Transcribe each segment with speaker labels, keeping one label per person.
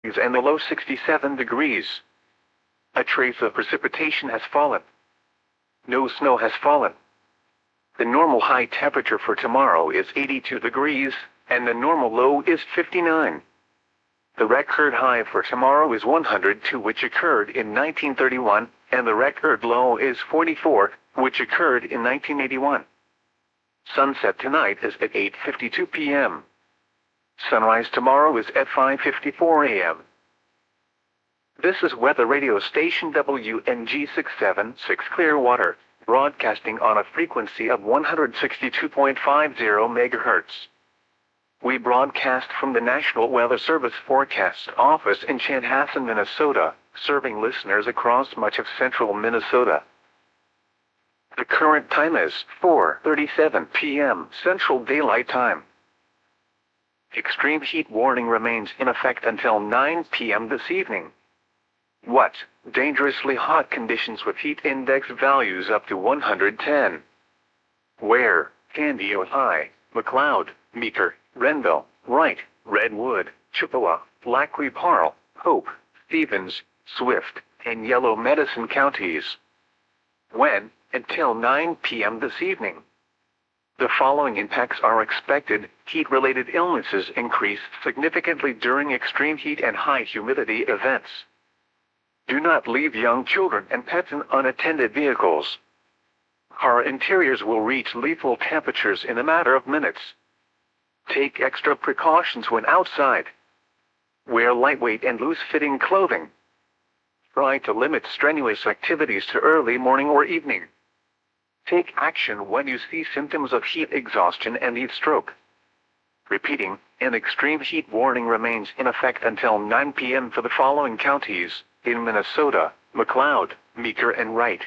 Speaker 1: and the low 67 degrees. A trace of precipitation has fallen. No snow has fallen. The normal high temperature for tomorrow is 82 degrees, and the normal low is 59. The record high for tomorrow is 102, which occurred in 1931, and the record low is 44, which occurred in 1981. Sunset tonight is at 8:52 p.m. Sunrise tomorrow is at 5:54 a.m. This is weather radio station WNG 676 Clearwater, broadcasting on a frequency of 162.50 MHz. We broadcast from the National Weather Service Forecast Office in Chanhassen, Minnesota, serving listeners across much of central Minnesota. The current time is 4:37 p.m. Central Daylight Time. Extreme heat warning remains in effect until 9 p.m. this evening. What? Dangerously hot conditions with heat index values up to 110. Where? Candy, Ojai, McLeod, Meeker, Renville, Wright, Redwood, Chippewa, Laclede Parle, Hope, Stevens, Swift, and Yellow Medicine counties. When? Until 9 p.m. this evening. The following impacts are expected. Heat-related illnesses increase significantly during extreme heat and high humidity events. Do not leave young children and pets in unattended vehicles. Car interiors will reach lethal temperatures in a matter of minutes. Take extra precautions when outside. Wear lightweight and loose-fitting clothing. Try to limit strenuous activities to early morning or evening. Take action when you see symptoms of heat exhaustion and heat stroke. Repeating, an extreme heat warning remains in effect until 9 p.m. for the following counties, in Minnesota, McLeod, Meeker, and Wright.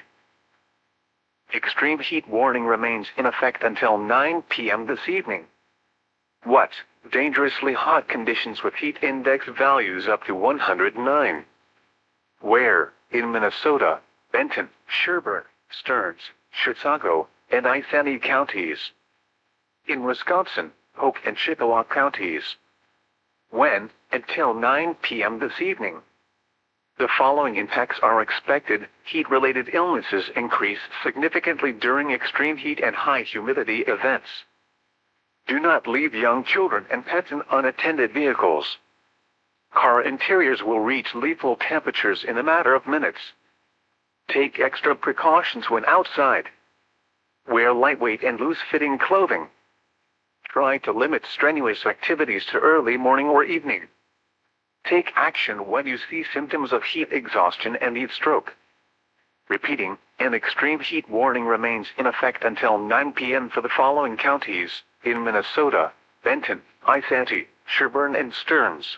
Speaker 1: Extreme heat warning remains in effect until 9 p.m. this evening. What? Dangerously hot conditions with heat index values up to 109. Where? In Minnesota, Benton, Sherburne, Stearns, Chisago, and Isanti counties. In Wisconsin, Polk and Chippewa counties. When? Until 9 p.m. this evening. The following impacts are expected. Heat-related illnesses increase significantly during extreme heat and high humidity events. Do not leave young children and pets in unattended vehicles. Car interiors will reach lethal temperatures in a matter of minutes. Take extra precautions when outside. Wear lightweight and loose-fitting clothing. Try to limit strenuous activities to early morning or evening. Take action when you see symptoms of heat exhaustion and heat stroke. Repeating, an extreme heat warning remains in effect until 9 p.m. for the following counties, in Minnesota, Benton, Isanti, Sherburne, and Stearns.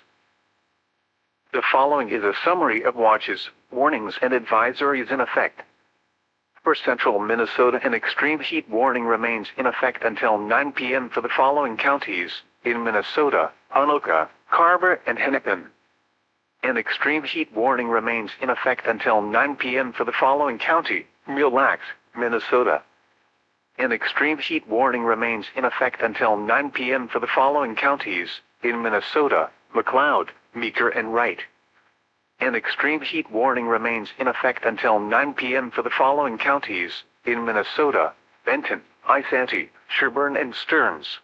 Speaker 1: The following is a summary of watches, warnings, and advisories in effect. For central Minnesota, an extreme heat warning remains in effect until 9 p.m. for the following counties, in Minnesota, Anoka, Carver, and Hennepin. An extreme heat warning remains in effect until 9 p.m. for the following county, Mille Lacs, Minnesota. An extreme heat warning remains in effect until 9 p.m. for the following counties, in Minnesota, McLeod, Meeker, and Wright. An extreme heat warning remains in effect until 9 p.m. for the following counties, in Minnesota, Benton, Isanti, Sherburne, and Stearns.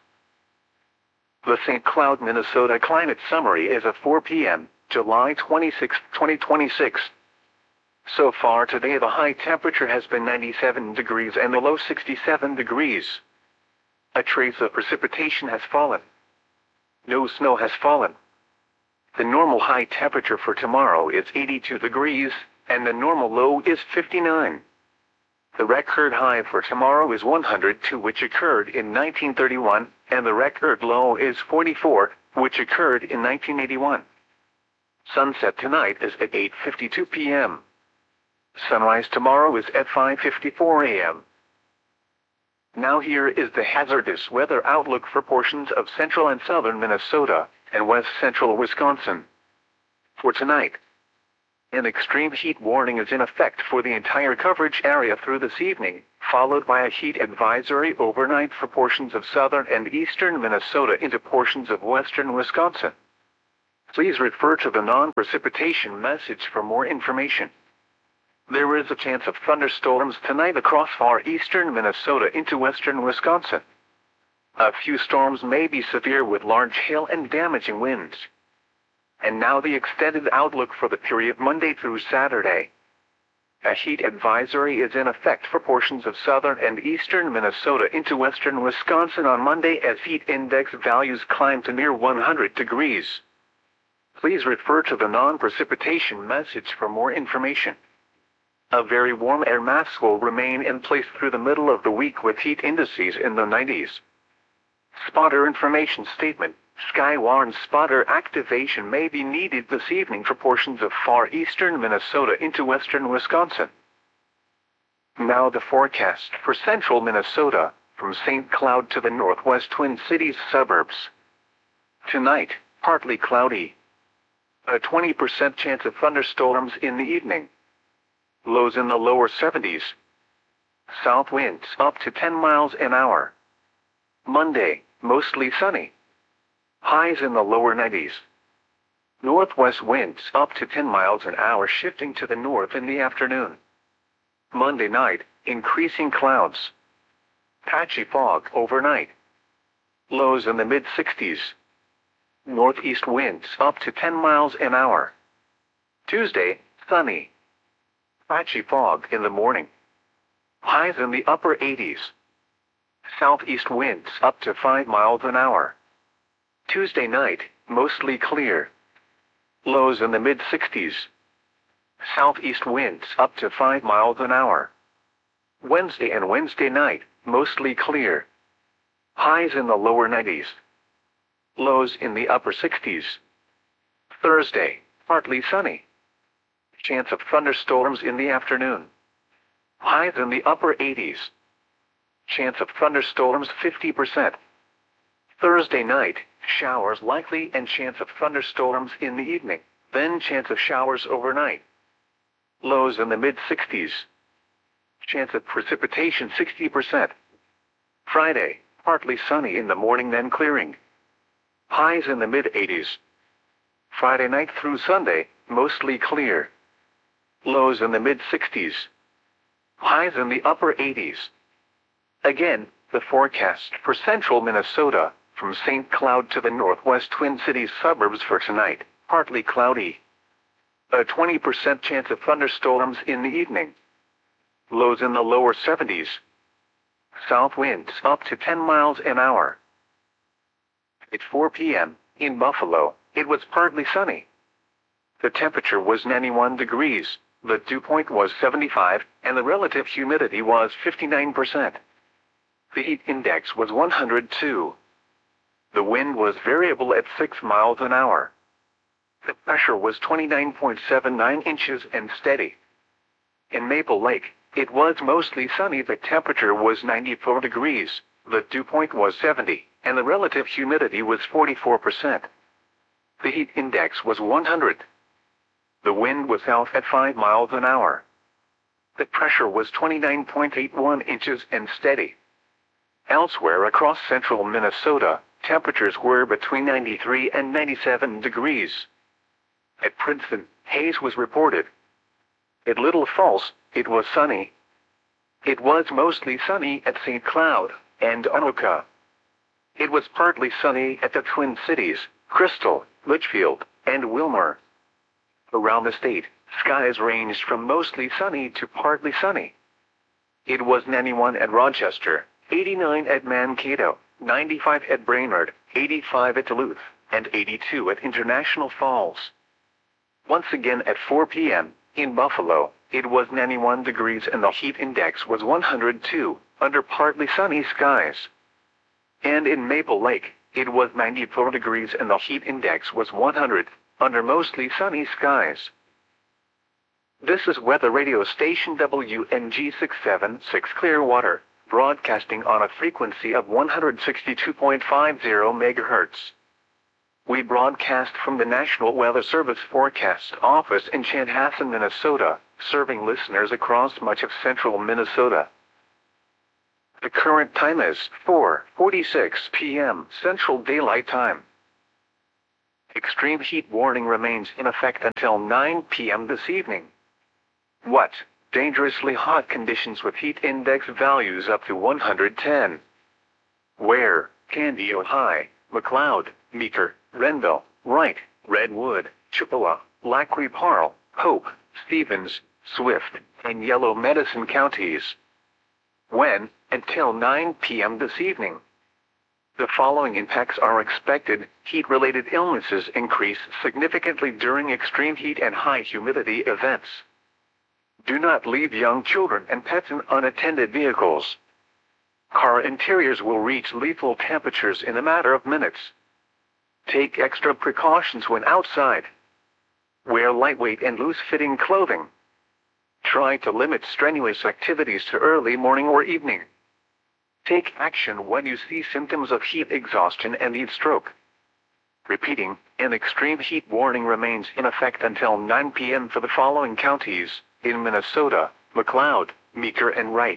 Speaker 1: The St. Cloud, Minnesota Climate Summary is at 4 p.m., July 26, 2026. So far today the high temperature has been 97 degrees and the low 67 degrees. A trace of precipitation has fallen. No snow has fallen. The normal high temperature for tomorrow is 82 degrees, and the normal low is 59. The record high for tomorrow is 102, which occurred in 1931, and the record low is 44, which occurred in 1981. Sunset tonight is at 8:52 p.m. Sunrise tomorrow is at 5:54 a.m. Now here is the hazardous weather outlook for portions of central and southern Minnesota and west central Wisconsin. For tonight, an extreme heat warning is in effect for the entire coverage area through this evening, followed by a heat advisory overnight for portions of southern and eastern Minnesota into portions of western Wisconsin. Please refer to the non-precipitation message for more information. There is a chance of thunderstorms tonight across far eastern Minnesota into western Wisconsin. A few storms may be severe with large hail and damaging winds. And now the extended outlook for the period Monday through Saturday. A heat advisory is in effect for portions of southern and eastern Minnesota into western Wisconsin on Monday as heat index values climb to near 100 degrees. Please refer to the non-precipitation message for more information. A very warm air mass will remain in place through the middle of the week with heat indices in the 90s. Spotter information statement. Skywarn spotter activation may be needed this evening for portions of far eastern Minnesota into western Wisconsin. Now the forecast for central Minnesota, from St. Cloud to the northwest Twin Cities suburbs. Tonight, partly cloudy. A 20% chance of thunderstorms in the evening. Lows in the lower 70s. South winds up to 10 miles an hour. Monday, mostly sunny. Highs in the lower 90s. Northwest winds up to 10 miles an hour shifting to the north in the afternoon. Monday night, increasing clouds. Patchy fog overnight. Lows in the mid-60s. Northeast winds up to 10 miles an hour. Tuesday, sunny. Patchy fog in the morning. Highs in the upper 80s. Southeast winds up to 5 miles an hour. Tuesday night, mostly clear. Lows in the mid-60s. Southeast winds up to 5 miles an hour. Wednesday and Wednesday night, mostly clear. Highs in the lower 90s. Lows in the upper 60s. Thursday, partly sunny. Chance of thunderstorms in the afternoon. Highs in the upper 80s. Chance of thunderstorms 50%. Thursday night, showers likely and chance of thunderstorms in the evening, then chance of showers overnight. Lows in the mid-60s. Chance of precipitation 60%. Friday, partly sunny in the morning then clearing. Highs in the mid-80s. Friday night through Sunday, mostly clear. Lows in the mid-60s. Highs in the upper 80s. Again, the forecast for central Minnesota, from St. Cloud to the northwest Twin Cities suburbs for tonight, partly cloudy. A 20% chance of thunderstorms in the evening. Lows in the lower 70s. South winds up to 10 miles an hour. At 4 p.m., in Buffalo, it was partly sunny. The temperature was 91 degrees, the dew point was 75, and the relative humidity was 59%. The heat index was 102. The wind was variable at 6 miles an hour. The pressure was 29.79 inches and steady. In Maple Lake, it was mostly sunny. The temperature was 94 degrees, the dew point was 70, and the relative humidity was 44%. The heat index was 100. The wind was south at 5 miles an hour. The pressure was 29.81 inches and steady. Elsewhere across central Minnesota, temperatures were between 93 and 97 degrees. At Princeton, haze was reported. At Little Falls, it was sunny. It was mostly sunny at St. Cloud and Anoka. It was partly sunny at the Twin Cities, Crystal, Litchfield, and Wilmer. Around the state, skies ranged from mostly sunny to partly sunny. It was 91 at Rochester, 89 at Mankato, 95 at Brainerd, 85 at Duluth, and 82 at International Falls. Once again at 4 p.m., in Buffalo, it was 91 degrees and the heat index was 102, under partly sunny skies. And in Maple Lake, it was 94 degrees and the heat index was 100, under mostly sunny skies. This is weather radio station WNG 676 Clearwater, broadcasting on a frequency of 162.50 MHz. We broadcast from the National Weather Service Forecast Office in Chanhassen, Minnesota, serving listeners across much of central Minnesota. The current time is 4:46 p.m. Central Daylight Time. Extreme heat warning remains in effect until 9 p.m. this evening. What? Dangerously hot conditions with heat index values up to 110. Where? Candia High, McLeod, Meeker, Renville, Wright, Redwood, Chippewa, Lacree Parle, Hope, Stevens, Swift, and Yellow Medicine counties. When? Until 9 p.m. this evening. The following impacts are expected. Heat-related illnesses increase significantly during extreme heat and high humidity events. Do not leave young children and pets in unattended vehicles. Car interiors will reach lethal temperatures in a matter of minutes. Take extra precautions when outside. Wear lightweight and loose-fitting clothing. Try to limit strenuous activities to early morning or evening. Take action when you see symptoms of heat exhaustion and heat stroke. Repeating, an extreme heat warning remains in effect until 9 p.m. for the following counties, in Minnesota, McLeod, Meeker and Wright.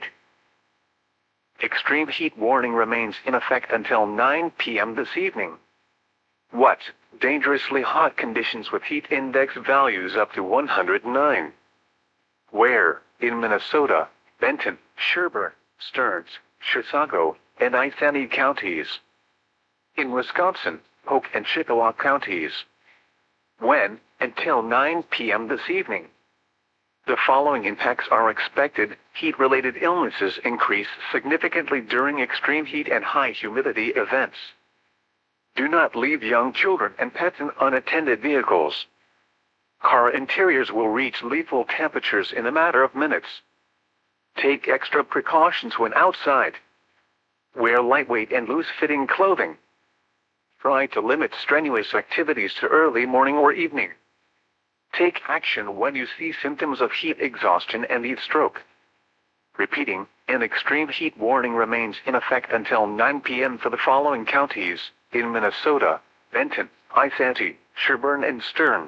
Speaker 1: Extreme heat warning remains in effect until 9 p.m. this evening. What? Dangerously hot conditions with heat index values up to 109. Where? In Minnesota, Benton, Sherburne, Stearns, Chisago, and Ithani counties. In Wisconsin, Polk and Chippewa counties. When? Until 9 p.m. this evening. The following impacts are expected. Heat-related illnesses increase significantly during extreme heat and high humidity events. Do not leave young children and pets in unattended vehicles. Car interiors will reach lethal temperatures in a matter of minutes. Take extra precautions when outside. Wear lightweight and loose-fitting clothing. Try to limit strenuous activities to early morning or evening. Take action when you see symptoms of heat exhaustion and heat stroke. Repeating, an extreme heat warning remains in effect until 9 p.m. for the following counties, in Minnesota, Benton, Isanti, Sherburne and Stearns.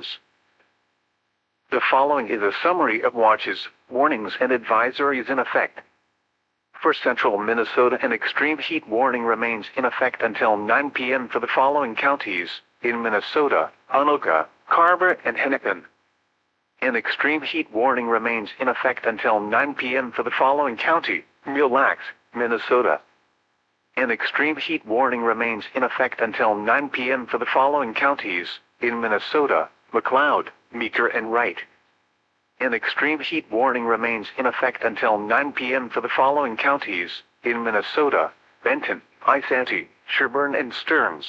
Speaker 1: The following is a summary of watches, warnings and advisories in effect. For central Minnesota, an extreme heat warning remains in effect until 9 p.m. for the following counties, in Minnesota, Anoka, Carver and Hennepin. An extreme heat warning remains in effect until 9 p.m. for the following county, Mille Lacs, Minnesota. An extreme heat warning remains in effect until 9 p.m. for the following counties, in Minnesota, McLeod, Meeker and Wright. An extreme heat warning remains in effect until 9 p.m. for the following counties, in Minnesota, Benton, Isanti, Sherburne and Stearns.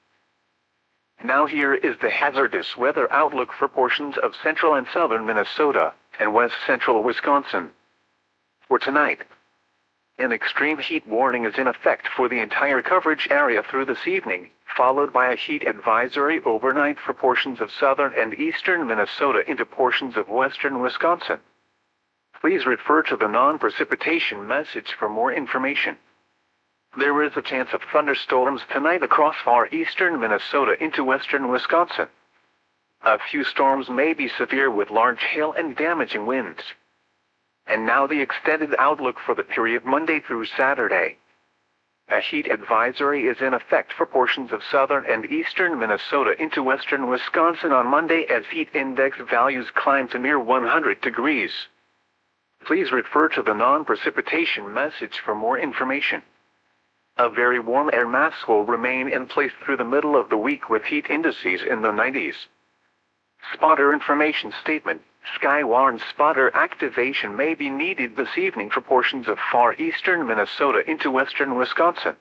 Speaker 1: Now here is the hazardous weather outlook for portions of central and southern Minnesota, and west central Wisconsin. For tonight, an extreme heat warning is in effect for the entire coverage area through this evening, followed by a heat advisory overnight for portions of southern and eastern Minnesota into portions of western Wisconsin. Please refer to the non-precipitation message for more information. There is a chance of thunderstorms tonight across far eastern Minnesota into western Wisconsin. A few storms may be severe with large hail and damaging winds. And now the extended outlook for the period Monday through Saturday. A heat advisory is in effect for portions of southern and eastern Minnesota into western Wisconsin on Monday as heat index values climb to near 100 degrees. Please refer to the non-precipitation message for more information. A very warm air mass will remain in place through the middle of the week with heat indices in the 90s. Spotter information statement. Skywarn spotter activation may be needed this evening for portions of far eastern Minnesota into western Wisconsin.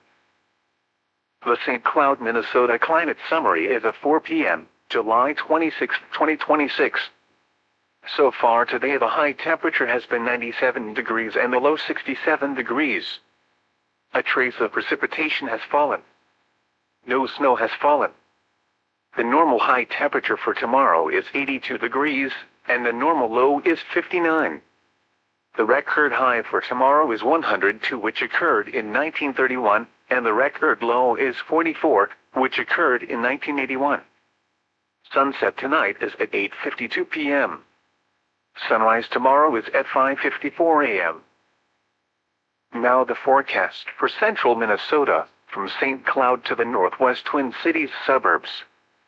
Speaker 1: The St. Cloud, Minnesota climate summary is at 4 p.m., July 26, 2026. So far today the high temperature has been 97 degrees and the low 67 degrees. A trace of precipitation has fallen. No snow has fallen. The normal high temperature for tomorrow is 82 degrees, and the normal low is 59. The record high for tomorrow is 102, which occurred in 1931, and the record low is 44, which occurred in 1981. Sunset tonight is at 8:52 p.m. Sunrise tomorrow is at 5:54 a.m. Now the forecast for central Minnesota, from St. Cloud to the northwest Twin Cities suburbs.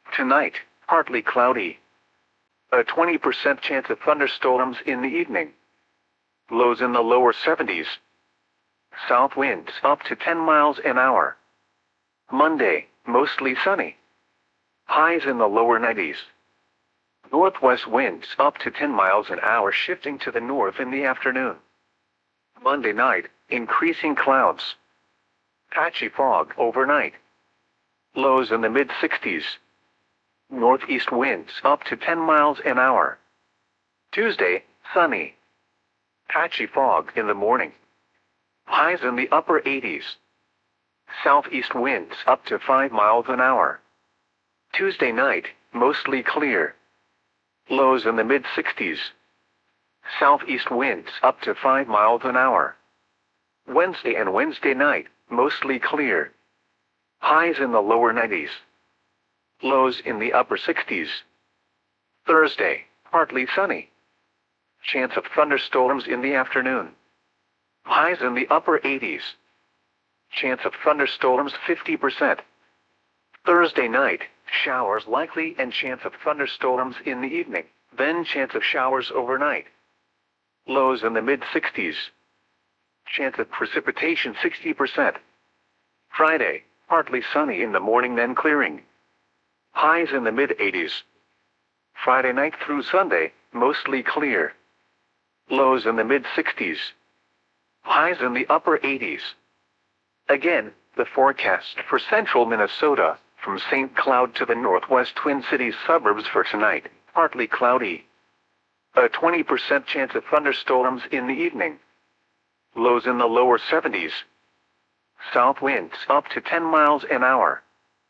Speaker 1: Tonight, partly cloudy. A 20% chance of thunderstorms in the evening. Lows in the lower 70s. South winds up to 10 miles an hour. Monday, mostly sunny. Highs in the lower 90s. Northwest winds up to 10 miles an hour, shifting to the north in the afternoon. Monday night, increasing clouds. Patchy fog overnight. Lows in the mid-60s. Northeast winds up to 10 miles an hour. Tuesday, sunny. Patchy fog in the morning. Highs in the upper 80s. Southeast winds up to 5 miles an hour. Tuesday night, mostly clear. Lows in the mid-60s. Southeast winds up to 5 miles an hour. Wednesday and Wednesday night, mostly clear. Highs in the lower 90s. Lows in the upper 60s. Thursday, partly sunny. Chance of thunderstorms in the afternoon. Highs in the upper 80s. Chance of thunderstorms 50%. Thursday night, showers likely and chance of thunderstorms in the evening, then chance of showers overnight. Lows in the mid-60s. Chance of precipitation 60%. Friday, partly sunny in the morning then clearing. Highs in the mid-80s. Friday night through Sunday, mostly clear. Lows in the mid-60s. Highs in the upper 80s. Again, the forecast for central Minnesota, from St. Cloud to the northwest Twin Cities suburbs for tonight, partly cloudy. A 20% chance of thunderstorms in the evening. Lows in the lower 70s. South winds up to 10 miles an hour.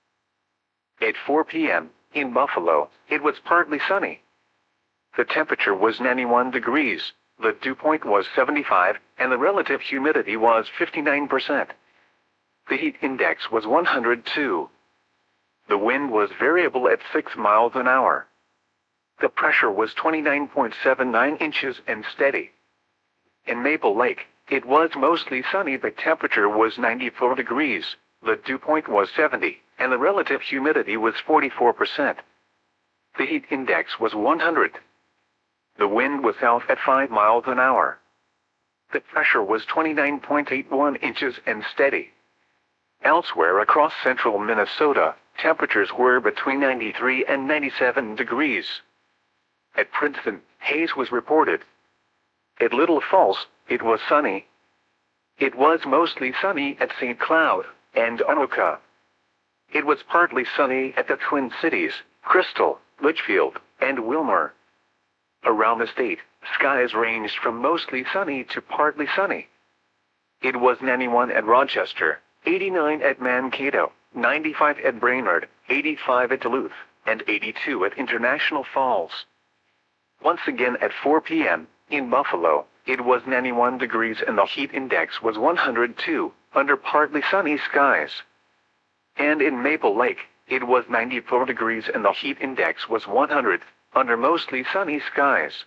Speaker 1: At 4 p.m., in Buffalo, it was partly sunny. The temperature was 91 degrees, the dew point was 75, and the relative humidity was 59%. The heat index was 102. The wind was variable at 6 miles an hour. The pressure was 29.79 inches and steady. In Maple Lake, it was mostly sunny. The temperature was 94 degrees, the dew point was 70, and the relative humidity was 44%. The heat index was 100. The wind was south at 5 miles an hour. The pressure was 29.81 inches and steady. Elsewhere across central Minnesota, temperatures were between 93 and 97 degrees. At Princeton, haze was reported. At Little Falls, it was sunny. It was mostly sunny at St. Cloud and Anoka. It was partly sunny at the Twin Cities, Crystal, Litchfield, and Wilmer. Around the state, skies ranged from mostly sunny to partly sunny. It was 91 at Rochester, 89 at Mankato, 95 at Brainerd, 85 at Duluth, and 82 at International Falls. Once again at 4 p.m., in Buffalo, it was 91 degrees and the heat index was 102, under partly sunny skies. And in Maple Lake, it was 94 degrees and the heat index was 100, under mostly sunny skies.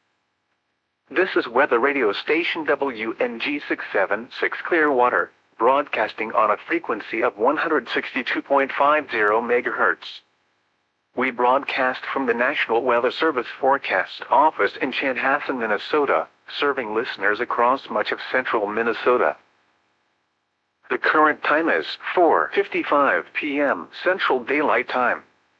Speaker 1: This is weather radio station WNG 676 Clearwater, broadcasting on a frequency of 162.50 MHz. We broadcast from the National Weather Service Forecast Office in Chanhassen, Minnesota, serving listeners across much of central Minnesota. The current time is 4:55 p.m. Central Daylight Time.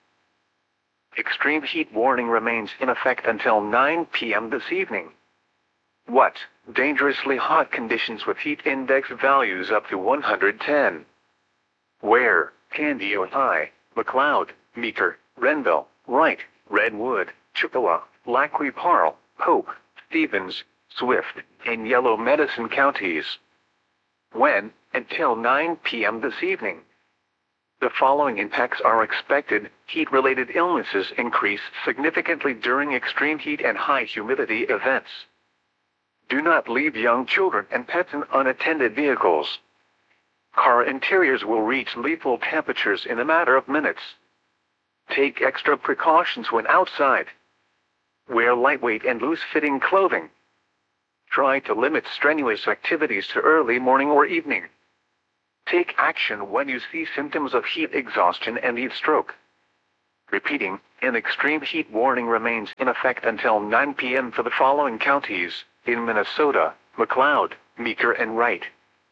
Speaker 1: Extreme heat warning remains in effect until 9 p.m. this evening. What? Dangerously hot conditions with heat index values up to 110. Where? Candy, Ojai, McLeod, Meeker, Renville, Wright, Redwood, Chippewa, Laclede Parle, Pope, Stevens, Swift, and Yellow Medicine counties. When? Until 9 p.m. this evening. The following impacts are expected. Heat-related illnesses increase significantly during extreme heat and high humidity events. Do not leave young children and pets in unattended vehicles. Car interiors will reach lethal temperatures in a matter of minutes. Take extra precautions when outside. Wear lightweight and loose-fitting clothing. Try to limit strenuous activities to early morning or evening. Take action when you see symptoms of heat exhaustion and heat stroke. Repeating, an extreme heat warning remains in effect until 9 p.m. for the following counties, in Minnesota: McLeod, Meeker and Wright.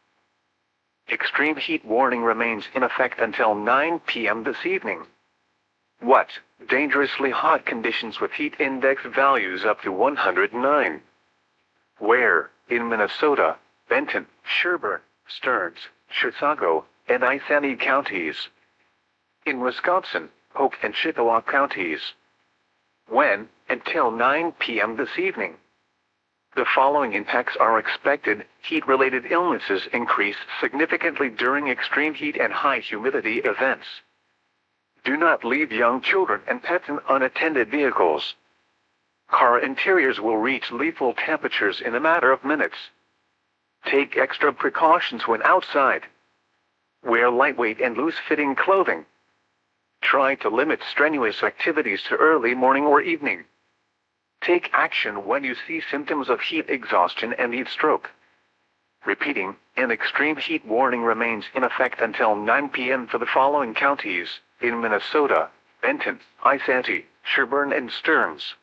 Speaker 1: Extreme heat warning remains in effect until 9 p.m. this evening. What? Dangerously hot conditions with heat index values up to 109. Where? In Minnesota, Benton, Sherburne, Stearns, Chisago, and Iceni counties. In Wisconsin, Polk and Chippewa counties. When? Until 9 p.m. this evening. The following impacts are expected. Heat-related illnesses increase significantly during extreme heat and high humidity events. Do not leave young children and pets in unattended vehicles. Car interiors will reach lethal temperatures in a matter of minutes. Take extra precautions when outside. Wear lightweight and loose-fitting clothing. Try to limit strenuous activities to early morning or evening. Take action when you see symptoms of heat exhaustion and heat stroke. Repeating, an extreme heat warning remains in effect until 9 p.m. for the following counties, in Minnesota: Benton, Iceni, Sherburne and Stearns.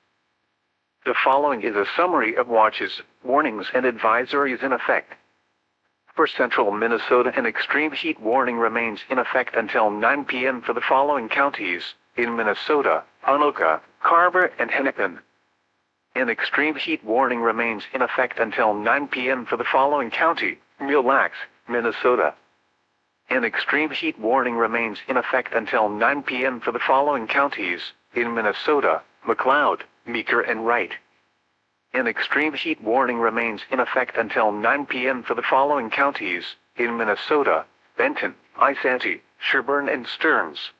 Speaker 1: The following is a summary of watches, warnings and advisories in effect. For central Minnesota, an extreme heat warning remains in effect until 9 p.m. for the following counties, in Minnesota: Anoka, Carver and Hennepin. An extreme heat warning remains in effect until 9 p.m. for the following county, Mille Lacs, Minnesota. An extreme heat warning remains in effect until 9 p.m. for the following counties, in Minnesota: McLeod, Meeker and Wright. An extreme heat warning remains in effect until 9 p.m. for the following counties, in Minnesota: Benton, Iceni, Sherburne and Stearns.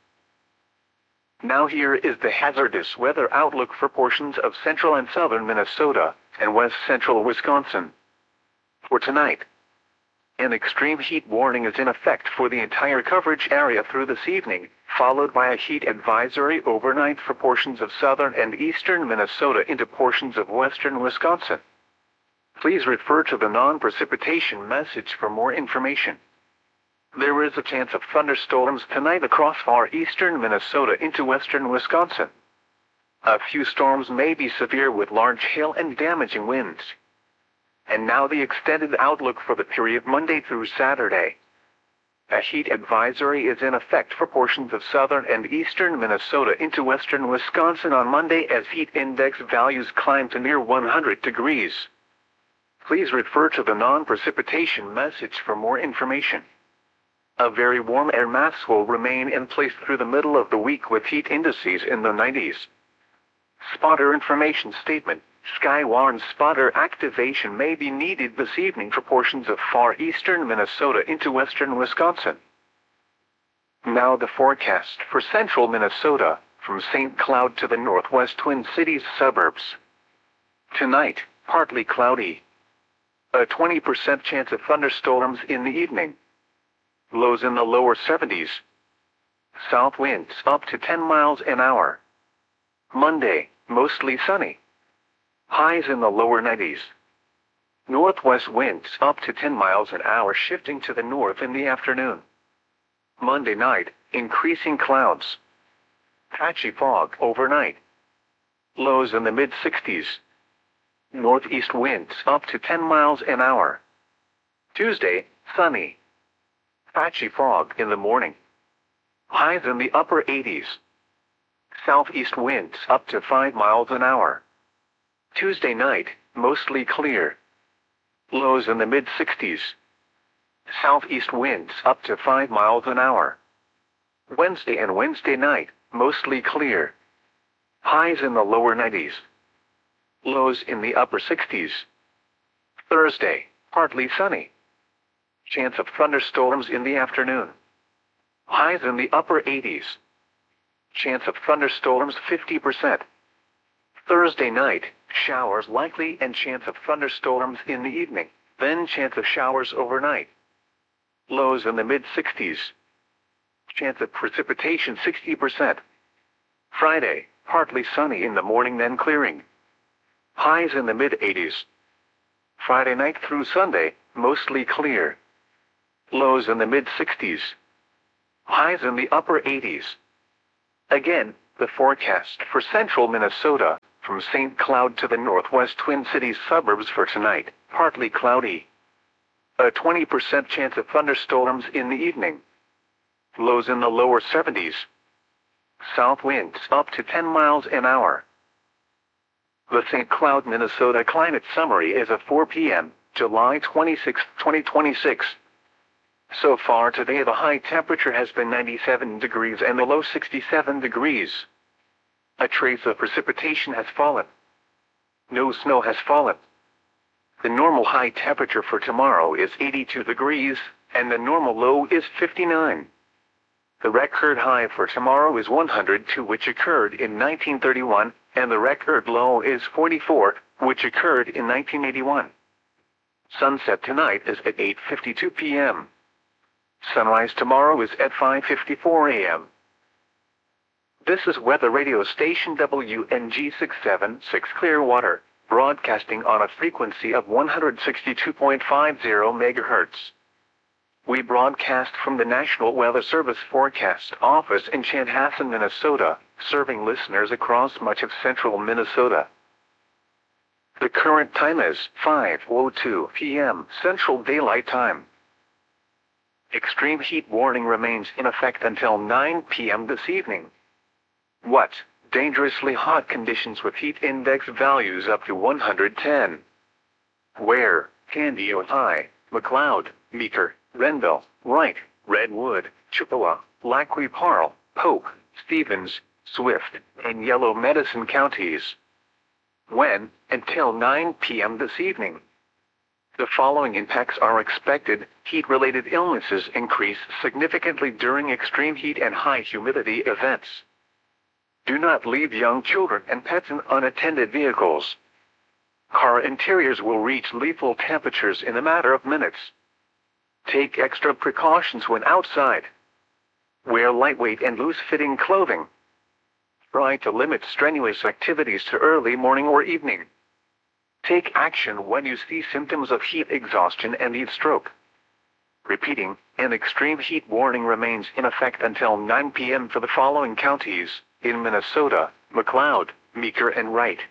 Speaker 1: Now here is the hazardous weather outlook for portions of central and southern Minnesota, and west central Wisconsin. For tonight, an extreme heat warning is in effect for the entire coverage area through this evening, followed by a heat advisory overnight for portions of southern and eastern Minnesota into portions of western Wisconsin. Please refer to the non-precipitation message for more information. There is a chance of thunderstorms tonight across far eastern Minnesota into western Wisconsin. A few storms may be severe with large hail and damaging winds. And now the extended outlook for the period Monday through Saturday. A heat advisory is in effect for portions of southern and eastern Minnesota into western Wisconsin on Monday as heat index values climb to near 100 degrees. Please refer to the non-precipitation message for more information. A very warm air mass will remain in place through the middle of the week with heat indices in the 90s. Spotter information statement. Skywarn spotter activation may be needed this evening for portions of far eastern Minnesota into western Wisconsin. Now the forecast for central Minnesota, from St. Cloud to the northwest Twin Cities suburbs. Tonight, partly cloudy. A 20% chance of thunderstorms in the evening. Lows in the lower 70s. South winds up to 10 miles an hour. Monday, mostly sunny. Highs in the lower 90s. Northwest winds up to 10 miles an hour shifting to the north in the afternoon. Monday night, increasing clouds. Patchy fog overnight. Lows in the mid-60s. Northeast winds up to 10 miles an hour. Tuesday, sunny. Patchy fog in the morning. Highs in the upper 80s. Southeast winds up to 5 miles an hour. Tuesday night, mostly clear. Lows in the mid-60s. Southeast winds up to 5 miles an hour. Wednesday and Wednesday night, mostly clear. Highs in the lower 90s. Lows in the upper 60s. Thursday, partly sunny. Chance of thunderstorms in the afternoon. Highs in the upper 80s. Chance of thunderstorms 50%. Thursday night, showers likely and chance of thunderstorms in the evening, then chance of showers overnight. Lows in the mid-60s. Chance of precipitation 60%. Friday, partly sunny in the morning then clearing. Highs in the mid-80s. Friday night through Sunday, mostly clear. Lows in the mid-60s. Highs in the upper 80s. Again, the forecast for central Minnesota, from St. Cloud to the northwest Twin Cities suburbs for tonight, partly cloudy. A 20% chance of thunderstorms in the evening. Lows in the lower 70s. South winds up to 10 miles an hour. The St. Cloud, Minnesota climate summary is at 4 p.m., July 26, 2026. So far today the high temperature has been 97 degrees and the low 67 degrees. A trace of precipitation has fallen. No snow has fallen. The normal high temperature for tomorrow is 82 degrees, and the normal low is 59. The record high for tomorrow is 102, which occurred in 1931, and the record low is 44, which occurred in 1981. Sunset tonight is at 8:52 p.m. Sunrise tomorrow is at 5:54 a.m. This is weather radio station WNG 676 Clearwater, broadcasting on a frequency of 162.50 MHz. We broadcast from the National Weather Service Forecast Office in Chanhassen, Minnesota, serving listeners across much of central Minnesota. The current time is 5:02 p.m. Central Daylight Time. Extreme heat warning remains in effect until 9 p.m. this evening. What? Dangerously hot conditions with heat index values up to 110. Where? Canby, Ojai, McLeod, Meeker, Renville, Wright, Redwood, Chippewa, Lac-Qui Parle, Pope, Stevens, Swift, and Yellow Medicine counties. When? Until 9 p.m. this evening. The following impacts are expected. Heat-related illnesses increase significantly during extreme heat and high humidity events. Do not leave young children and pets in unattended vehicles. Car interiors will reach lethal temperatures in a matter of minutes. Take extra precautions when outside. Wear lightweight and loose-fitting clothing. Try to limit strenuous activities to early morning or evening. Take action when you see symptoms of heat exhaustion and heat stroke. Repeating, an extreme heat warning remains in effect until 9 p.m. for the following counties, in Minnesota, McLeod, Meeker, and Wright.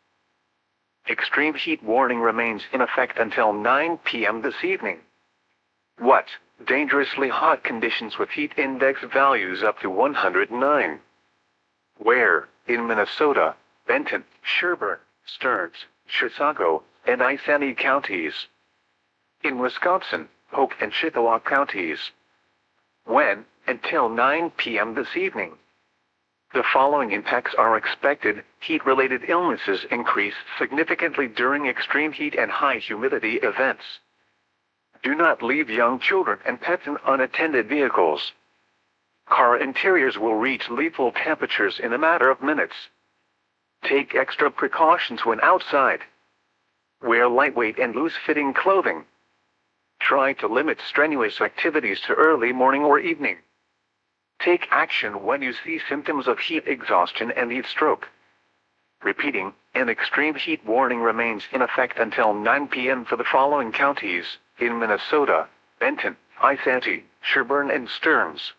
Speaker 1: Extreme heat warning remains in effect until 9 p.m. this evening. What? Dangerously hot conditions with heat index values up to 109. Where? In Minnesota, Benton, Sherburne, Stearns, Chisago, and Isani counties. In Wisconsin, Polk and Chippewa counties. When? Until 9 p.m. this evening. The following impacts are expected. Heat-related illnesses increase significantly during extreme heat and high humidity events. Do not leave young children and pets in unattended vehicles. Car interiors will reach lethal temperatures in a matter of minutes. Take extra precautions when outside. Wear lightweight and loose-fitting clothing. Try to limit strenuous activities to early morning or evening. Take action when you see symptoms of heat exhaustion and heat stroke. Repeating, an extreme heat warning remains in effect until 9 p.m. for the following counties, in Minnesota, Benton, Isanti, Sherburne, and Stearns.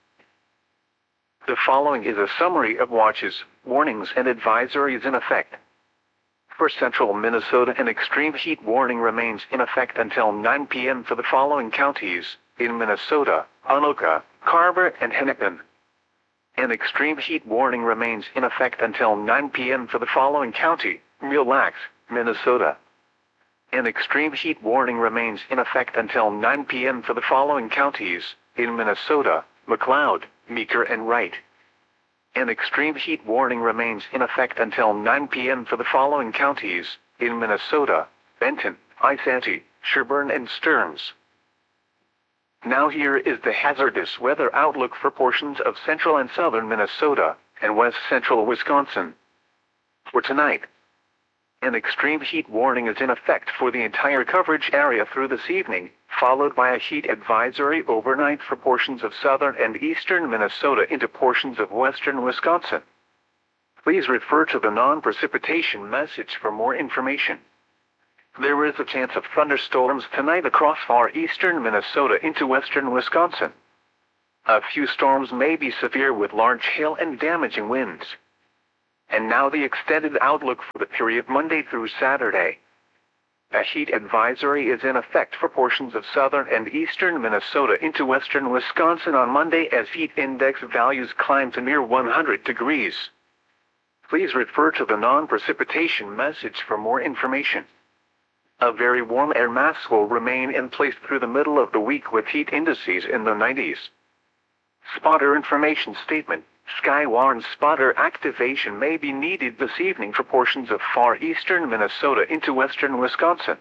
Speaker 1: The following is a summary of watches, warnings, and advisories in effect. For central Minnesota, an extreme heat warning remains in effect until 9 p.m. for the following counties, in Minnesota, Anoka, Carver, and Hennepin. An extreme heat warning remains in effect until 9 p.m. for the following county, Mille Lacs, Minnesota. An extreme heat warning remains in effect until 9 p.m. for the following counties, in Minnesota, McLeod, Meeker, and Wright. An extreme heat warning remains in effect until 9 p.m. for the following counties, in Minnesota, Benton, Isanti, Sherburne, and Stearns. Now here is the hazardous weather outlook for portions of central and southern Minnesota, and west central Wisconsin. For tonight, an extreme heat warning is in effect for the entire coverage area through this evening, followed by a heat advisory overnight for portions of southern and eastern Minnesota into portions of western Wisconsin. Please refer to the non-precipitation message for more information. There is a chance of thunderstorms tonight across far eastern Minnesota into western Wisconsin. A few storms may be severe with large hail and damaging winds. And now the extended outlook for the period Monday through Saturday. A heat advisory is in effect for portions of southern and eastern Minnesota into western Wisconsin on Monday as heat index values climb to near 100 degrees. Please refer to the non-precipitation message for more information. A very warm air mass will remain in place through the middle of the week with heat indices in the 90s. Spotter information statement. Skywarn spotter activation may be needed this evening for portions of far eastern Minnesota into western Wisconsin.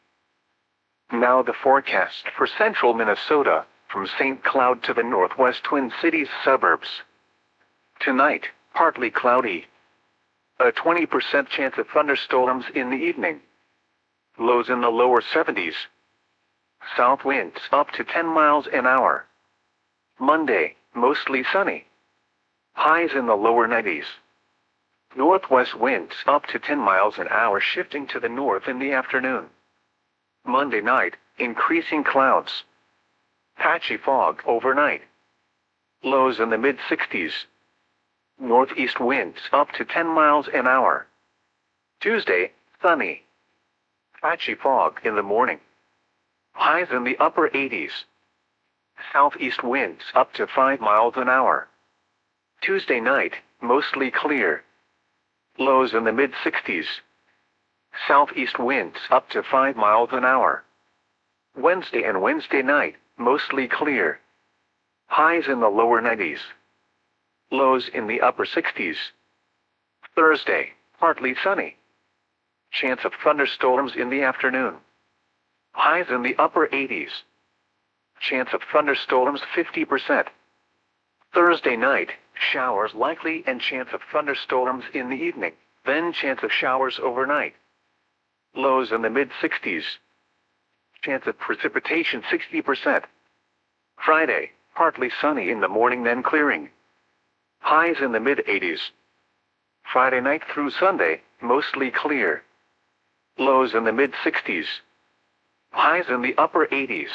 Speaker 1: Now the forecast for central Minnesota, from St. Cloud to the northwest Twin Cities suburbs. Tonight, partly cloudy. A 20% chance of thunderstorms in the evening. Lows in the lower 70s. South winds up to 10 miles an hour. Monday, mostly sunny. Highs in the lower 90s. Northwest winds up to 10 miles an hour shifting to the north in the afternoon. Monday night, increasing clouds. Patchy fog overnight. Lows in the mid-60s. Northeast winds up to 10 miles an hour. Tuesday, sunny. Patchy fog in the morning. Highs in the upper 80s. Southeast winds up to 5 miles an hour. Tuesday night, mostly clear. Lows in the mid-60s. Southeast winds up to 5 miles an hour. Wednesday and Wednesday night, mostly clear. Highs in the lower 90s. Lows in the upper 60s. Thursday, partly sunny. Chance of thunderstorms in the afternoon. Highs in the upper 80s. Chance of thunderstorms 50%. Thursday night, showers likely and chance of thunderstorms in the evening, then chance of showers overnight. Lows in the mid-60s. Chance of precipitation 60%. Friday, partly sunny in the morning then clearing. Highs in the mid-80s. Friday night through Sunday, mostly clear. Lows in the mid-60s. Highs in the upper 80s.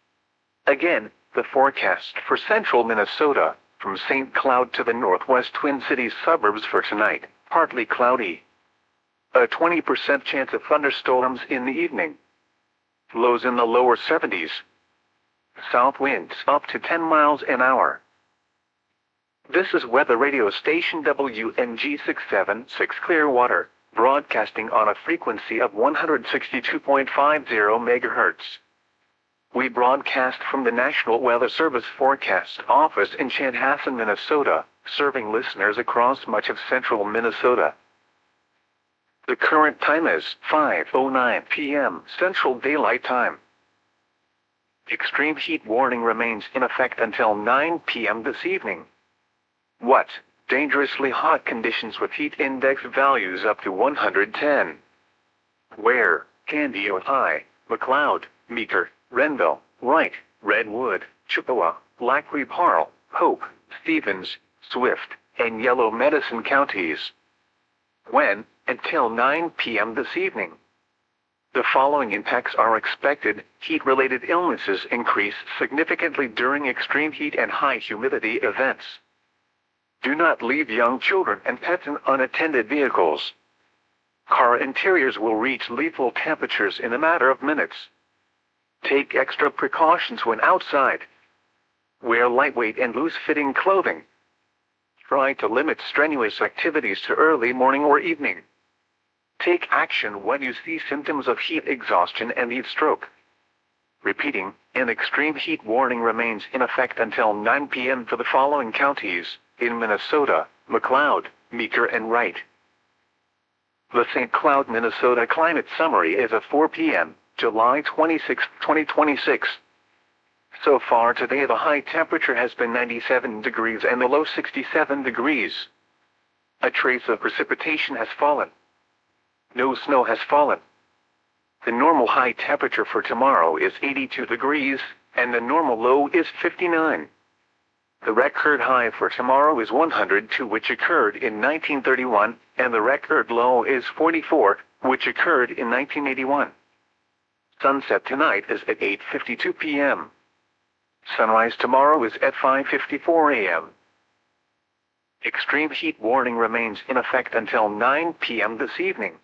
Speaker 1: Again, the forecast for central Minnesota, from St. Cloud to the northwest Twin Cities suburbs for tonight, partly cloudy. A 20% chance of thunderstorms in the evening. Lows in the lower 70s. South winds up to 10 miles an hour. This is weather radio station WNG 676 Clearwater, broadcasting on a frequency of 162.50 MHz. We broadcast from the National Weather Service Forecast Office in Chanhassen, Minnesota, serving listeners across much of central Minnesota. The current time is 5:09 p.m. Central Daylight Time. Extreme heat warning remains in effect until 9 p.m. this evening. What? Dangerously hot conditions with heat index values up to 110. Where? Canby, Ojai, McLeod, Meeker, Renville, Wright, Redwood, Chippewa, Lac-Qui Parle, Hope, Stevens, Swift, and Yellow Medicine counties. When? Until 9 p.m. this evening. The following impacts are expected. Heat-related illnesses increase significantly during extreme heat and high humidity events. Do not leave young children and pets in unattended vehicles. Car interiors will reach lethal temperatures in a matter of minutes. Take extra precautions when outside. Wear lightweight and loose-fitting clothing. Try to limit strenuous activities to early morning or evening. Take action when you see symptoms of heat exhaustion and heat stroke. Repeating, an extreme heat warning remains in effect until 9 p.m. for the following counties, in Minnesota, McLeod, Meeker, and Wright. The St. Cloud, Minnesota Climate Summary is at 4 p.m., July 26, 2026. So far today the high temperature has been 97 degrees and the low 67 degrees. A trace of precipitation has fallen. No snow has fallen. The normal high temperature for tomorrow is 82 degrees, and the normal low is 59. The record high for tomorrow is 102, which occurred in 1931, and the record low is 44, which occurred in 1981. Sunset tonight is at 8:52 p.m. Sunrise tomorrow is at 5:54 a.m. Extreme heat warning remains in effect until 9 p.m. this evening.